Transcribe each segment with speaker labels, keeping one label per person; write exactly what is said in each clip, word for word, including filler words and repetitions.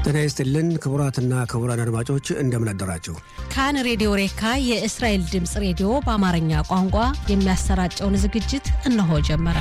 Speaker 1: ጤና ይስጥልን ክቡራትና ክቡራን አድማጮች እንደምን አደራችሁ።
Speaker 2: ካን ሬዲዮ ሬካ የእስራኤል ድምጽ ሬዲዮ በአማርኛ ቋንቋ የሚያሰራጨውን ዝግጅት እነሆ ጀመረ።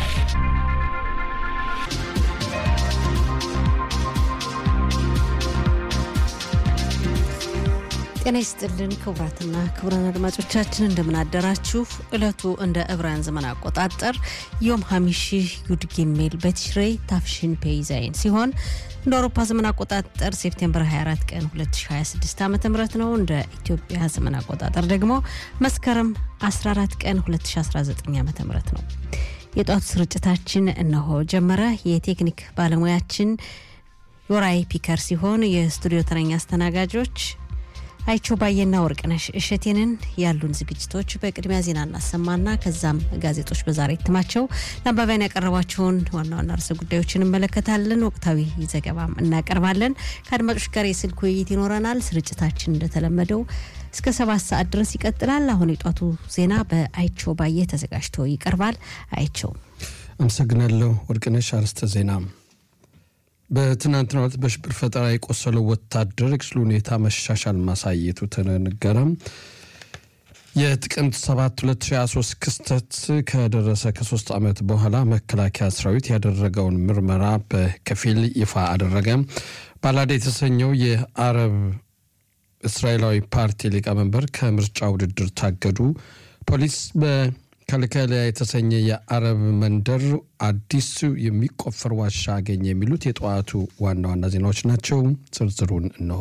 Speaker 2: ጤና ይስጥልን ክቡራትና ክቡራን አድማጮቻችን እንደምን አደራችሁ። እለቱ እንደ ዕብራውያን ዘመን አቆጣጠር ዮም ሐሚሺ ዩድ ጊሜል በትሽሬይ ታፍሽን ፔይዛይን ሲሆን እንደ አውሮፓ ዘመን አቆጣጠር ሴፕቴምበር ሃያ አራት ቀን ሁለት ሺህ ሃያ ስድስት ዓመተ ምህረት ነው። እንደ ኢትዮጵያ ዘመን አቆጣጠር ደግሞ መስከረም አስራ አራት ቀን ሁለት ሺህ አስራ ዘጠኝ ዓመተ ምህረት ነው። የጧቱ ስርጭታችን እነሆ ጀመረ። የቴክኒክ ባለሙያችን ዮራይ ፒከር ሲሆን የስቱዲዮ ተረኛ አስተናጋጆች አይቾ ባየና ወርቅነሽ እሸቴንን ያሉን ዝግጅቶች በቅድሚያ ዜና እናሰማና ከዛም ጋዜጦች በዛሬ እትማቸው ለአንባቢያን ያቀረቧቸውን ዋና ዋና ርዕሰ ጉዳዮችን እንመለከታለን። ወቅታዊ ዘገባም እናቀርባለን። ከአድማጮች ጋር የስልክ ውይይት ይኖረናል። ስርጭታችን እንደተለመደው እስከ ሰባት ሰዓት ድረስ ይቀጥላል። አሁን የጧቱ ዜና በአይቾ ባየ ተዘጋጅቶ ይቀርባል። አይቾ
Speaker 3: አመሰግናለሁ ወርቅነሽ። አርስተ ዜና በትናንትናው ዕለት በሽብር ፈጠራ የቆሰለው ወታደር ክስሉ ሁኔታ መሻሻል ማሳየቱ ተነገረ። የጥቅምት ሰባት ሁለት ሺህ ሃያ ሶስት ክስተት ከደረሰ ከሶስት ዓመት በኋላ መከላከያ ሰራዊት ያደረገውን ምርመራ በከፊል ይፋ አደረገ። ባላድ የተሰኘው የአረብ እስራኤላዊ ፓርቲ ሊቀመንበር ከምርጫ ውድድር ታገዱ። ፖሊስ በ ከልከላ የተሰኘ የአረብ መንደር አዲስ የሚቆፈር ዋሻ አገኘ የሚሉት የጧቱ ዋና ዋና ዜናዎች ናቸው። ዝርዝሩን እነሆ።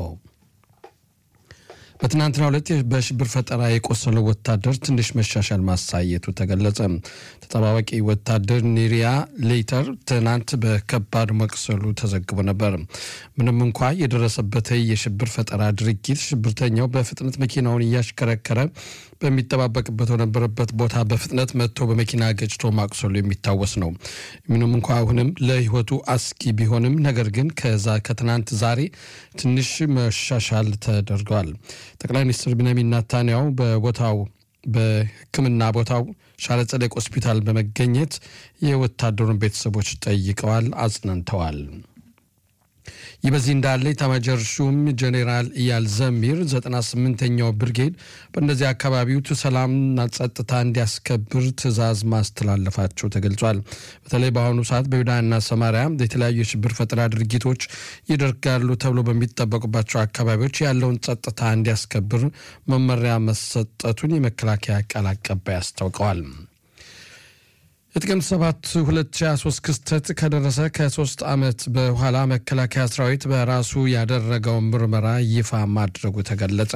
Speaker 3: በትናንትናው ዕለት በሽብር ፈጠራ የቆሰለው ወታደር ትንሽ መሻሻል ማሳየቱ ተገለጸ። ተጠባባቂ ወታደር ኒሪያ ሌተር ትናንት በከባድ መቁሰሉ ተዘግቦ ነበር። ምንም እንኳን የደረሰበት የሽብር ፈጠራ ድርጊት ሽብርተኛው በፍጥነት መኪናውን እያሽከረከረ በሚጠባበቅበት ወነበረበት ቦታ በፍጥነት መጥቶ በመኪና ገጭቶ ማቁሰሉ የሚታወስ ነው። ምንም እንኳን አሁንም ለህይወቱ አስጊ ቢሆንም ነገር ግን ከዛ ከትናንት ዛሬ ትንሽ መሻሻል ተደርጓል። ጠቅላይ ሚኒስትር ቢንያሚን ኔታንያሁ በቦታው በሕክምና ቦታው ሻረ ጸደቅ ሆስፒታል በመገኘት የወታደሩን ቤተሰቦች ጠይቀዋል፣ አጽናንተዋል። ይበዚህ እንዳለ ኤታማዦር ሹም ጄኔራል ኢያል ዘሚር ዘጠና ስምንተኛው ብርጌድ በእነዚህ አካባቢው ሰላምና ጸጥታ እንዲያስከብር ትዕዛዝ ማስተላለፋቸው ተገልጿል። በተለይ በአሁኑ ሰዓት በይሁዳና ሰማሪያ የተለያዩ የሽብር ፈጠራ ድርጊቶች ይደርጋሉ ተብሎ በሚጠበቁባቸው አካባቢዎች ያለውን ጸጥታ እንዲያስከብር መመሪያ መሰጠቱን የመከላከያ ቃል አቀባይ አስታውቀዋል። ጥቅምት ሰባት ሁለት ሺህ ሃያ ሶስት ክስተት ከደረሰ ከሶስት ዓመት በኋላ መከላከያ ሰራዊት በራሱ ያደረገው ምርመራ ይፋ ማድረጉ ተገለጸ።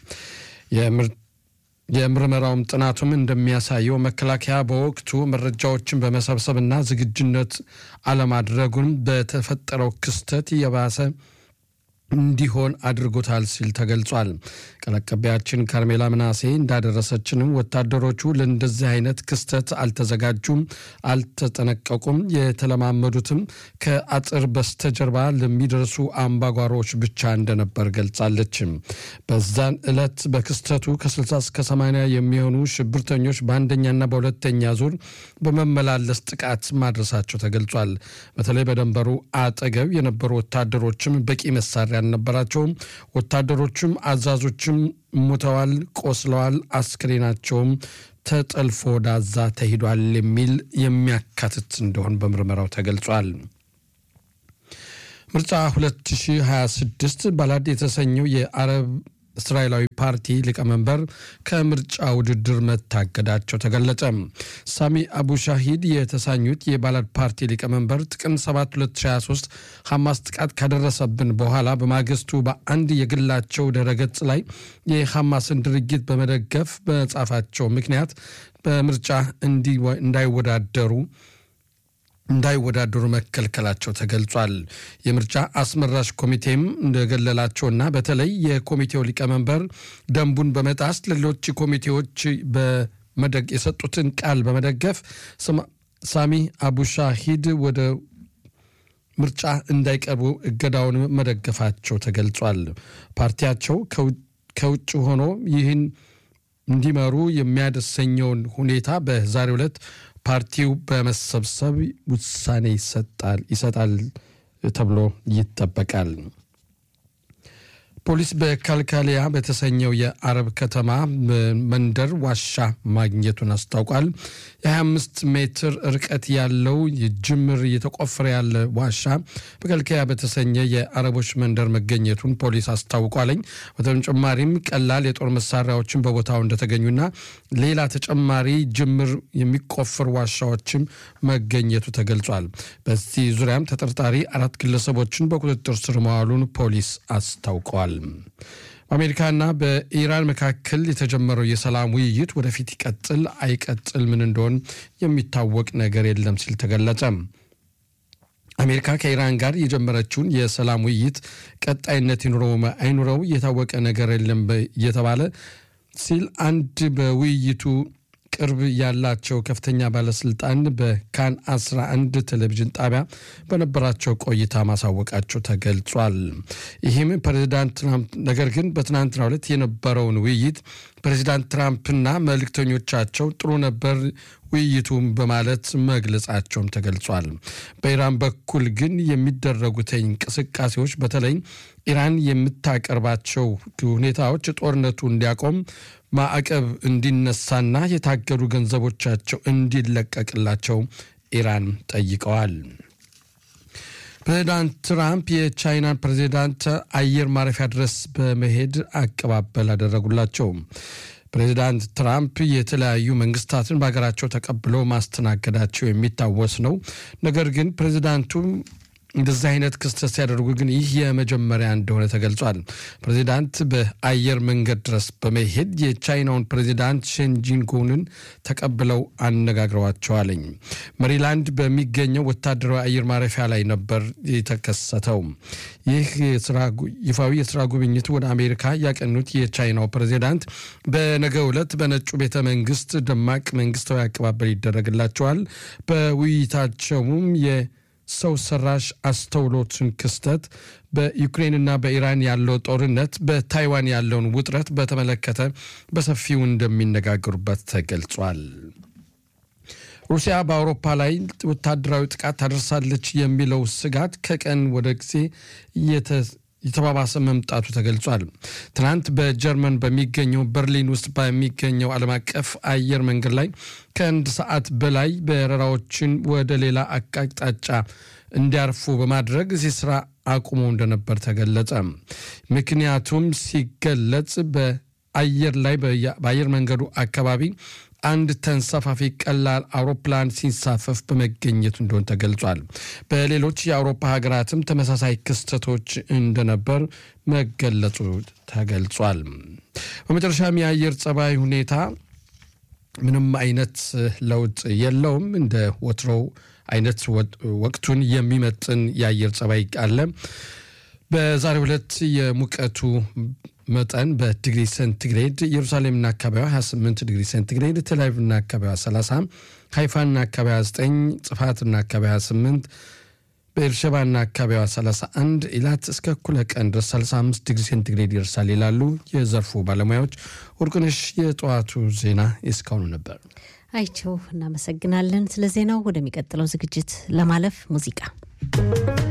Speaker 3: የምርመራው ጥናቱም እንደሚያሳየው መከላከያ በወቅቱ መረጃዎችን በመሰብሰብና ዝግጁነት አለማድረጉን በተፈጠረው ክስተት የባሰ እንዲሆን አድርጎታል ሲል ተገልጿል። ቀለቀበያችን ካርሜላ ምናሴ እንዳደረሰችንም ወታደሮቹ ለእንደዚህ አይነት ክስተት አልተዘጋጁም፣ አልተጠነቀቁም። የተለማመዱትም ከአጥር በስተጀርባ ለሚደርሱ አምባጓሮች ብቻ እንደነበር ገልጻለች። በዛን ዕለት በክስተቱ ከ60 እስከ ሰማንያ የሚሆኑ ሽብርተኞች በአንደኛና በሁለተኛ ዙር በመመላለስ ጥቃት ማድረሳቸው ተገልጿል። በተለይ በደንበሩ አጠገብ የነበሩ ወታደሮችም በቂ መሳሪያ ነበራቸው። ወታደሮችም አዛዦችም ሞተዋል፣ ቆስለዋል፣ አስክሬናቸውም ተጠልፎ ዳዛ ተሄዷል የሚል የሚያካትት እንደሆነ በምርመራው ተገልጿል። ምርጫ ሁለት ሺህ ሃያ ስድስት ባላድ የተሰኘው የአረብ እስራኤላዊ ፓርቲ ሊቀመንበር ከምርጫ ውድድር መታገዳቸው ተገለጸ። ሳሚ አቡ ሻሂድ የተሳኙት የባላድ ፓርቲ ሊቀመንበር ጥቅምት ሰባት ሁለት ሺህ ሃያ ሶስት ሐማስ ጥቃት ካደረሰብን በኋላ በማግስቱ በአንድ የግላቸው ድረገጽ ላይ የሐማስን ድርጊት በመደገፍ በጻፋቸው ምክንያት በምርጫ እንዳይወዳደሩ እንዳይወዳደሩ መከልከላቸው ተገልጿል። የምርጫ አስመራጭ ኮሚቴም እንደገለላቸውና በተለይ የኮሚቴው ሊቀመንበር ደንቡን በመጣስ ሌሎች ኮሚቴዎች በመደግ የሰጡትን ቃል በመደገፍ ሳሚ አቡ ሻሂድ ወደ ምርጫ እንዳይቀርቡ እገዳውን መደገፋቸው ተገልጿል። ፓርቲያቸው ከውጭ ሆኖ ይህን እንዲመሩ የሚያደሰኘውን ሁኔታ በዛሬው ዕለት ፓርቲው በመሰብሰብ ውሳኔ ይሰጣል ይሰጣል ተብሎ ይተበቃል። ፖሊስ በካልካሊያ በተሰኘው የአረብ ከተማ መንደር ዋሻ ማግኘቱን አስታውቋል። የ25 ሜትር ርቀት ያለው የጅምር የተቆፈረ ያለ ዋሻ በካልካሊያ በተሰኘ የአረቦች መንደር መገኘቱን ፖሊስ አስታውቋል። በተጨማሪም ቀላል የጦር መሳሪያዎችን በቦታው እንደተገኙና ሌላ ተጨማሪ ጅምር የሚቆፈር ዋሻዎችም መገኘቱ ተገልጿል። በዚህ ዙሪያም ተጠርጣሪ አራት ግለሰቦችን በቁጥጥር ስር መዋሉን ፖሊስ አስታውቋል። በአሜሪካና በኢራን መካከል የተጀመረው የሰላም ውይይት ወደፊት ይቀጥል አይቀጥል ምን እንደሆነ የሚታወቅ ነገር የለም ሲል ተገለጸ። አሜሪካ ከኢራን ጋር የጀመረችውን የሰላም ውይይት ቀጣይነት ይኑረው አይኑረው የታወቀ ነገር የለም እየተባለ ሲል አንድ በውይይቱ ቅርብ ያላቸው ከፍተኛ ባለስልጣን በካን አስራ አንድ ቴሌቪዥን ጣቢያ በነበራቸው ቆይታ ማሳወቃቸው ተገልጿል። ይህም ፕሬዝዳንት ትራምፕ ነገር ግን በትናንትናው ዕለት የነበረውን ውይይት ፕሬዝዳንት ትራምፕና መልእክተኞቻቸው ጥሩ ነበር ውይይቱን በማለት መግለጻቸውም ተገልጿል። በኢራን በኩል ግን የሚደረጉት እንቅስቃሴዎች በተለይ ኢራን የምታቀርባቸው ሁኔታዎች ጦርነቱ እንዲያቆም ማዕቀብ እንዲነሳና የታገዱ ገንዘቦቻቸው እንዲለቀቅላቸው ኢራን ጠይቀዋል። ፕሬዝዳንት ትራምፕ የቻይናን ፕሬዝዳንት አየር ማረፊያ ድረስ በመሄድ አቀባበል አደረጉላቸው። ፕሬዝዳንት ትራምፕ የተለያዩ መንግስታትን በአገራቸው ተቀብለው ማስተናገዳቸው የሚታወስ ነው። ነገር ግን ፕሬዝዳንቱ እንደዚህ አይነት ክስተት ሲያደርጉ ግን ይህ የመጀመሪያ እንደሆነ ተገልጿል። ፕሬዝዳንት በአየር መንገድ ድረስ በመሄድ የቻይናውን ፕሬዝዳንት ሺጂንፒንግን ተቀብለው አነጋግረዋቸዋል። ሜሪላንድ በሚገኘው ወታደራዊ አየር ማረፊያ ላይ ነበር የተከሰተው። ይህ የሥራ ይፋዊ የሥራ ጉብኝት ወደ አሜሪካ ያቀኑት የቻይናው ፕሬዝዳንት በነገው ዕለት በነጩ ቤተ መንግስት ደማቅ መንግስታዊ አቀባበል ይደረግላቸዋል። በውይይታቸውም የ ሰው ሰራሽ አስተውሎትን ክስተት በዩክሬንና በኢራን ያለው ጦርነት በታይዋን ያለውን ውጥረት በተመለከተ በሰፊው እንደሚነጋገሩበት ተገልጿል። ሩሲያ በአውሮፓ ላይ ወታደራዊ ጥቃት ታደርሳለች የሚለው ስጋት ከቀን ወደ ጊዜ የተባባሰ መምጣቱ ተገልጿል። ትናንት በጀርመን በሚገኘው በርሊን ውስጥ በሚገኘው ዓለም አቀፍ አየር መንገድ ላይ ከአንድ ሰዓት በላይ በረራዎችን ወደ ሌላ አቅጣጫ እንዲያርፉ በማድረግ ስራ አቁሞ እንደነበር ተገለጸ። ምክንያቱም ሲገለጽ በአየር ላይ በአየር መንገዱ አካባቢ አንድ ተንሳፋፊ ቀላል አውሮፕላን ሲንሳፈፍ በመገኘቱ እንደሆነ ተገልጿል። በሌሎች የአውሮፓ ሀገራትም ተመሳሳይ ክስተቶች እንደነበር መገለጹ ተገልጿል። በመጨረሻም የአየር ጸባይ ሁኔታ ምንም አይነት ለውጥ የለውም። እንደ ወትሮው አይነት ወቅቱን የሚመጥን የአየር ጸባይ አለ። በዛሬው ዕለት የሙቀቱ መጠን በዲግሪ ሴንቲግሬድ ኢየሩሳሌምና አካባቢዋ ሃያ ስምንት ዲግሪ ሴንቲግሬድ፣ ቴልአቪቭና አካባቢዋ ሰላሳ፣ ሃይፋና አካባቢዋ ዘጠኝ፣ ጽፋትና አካባቢዋ ሃያ ስምንት፣ በኤርሸባና አካባቢዋ ሰላሳ አንድ፣ ኢላት እስከ እኩለ ቀን ድረስ ሰላሳ አምስት ዲግሪ ሴንቲግሬድ ይደርሳል ይላሉ የዘርፉ ባለሙያዎች። ወርቅነሽ የጠዋቱ ዜና እስካሁኑ ነበር።
Speaker 2: አይቸው እናመሰግናለን። ስለ ዜናው ወደሚቀጥለው ዝግጅት ለማለፍ ሙዚቃ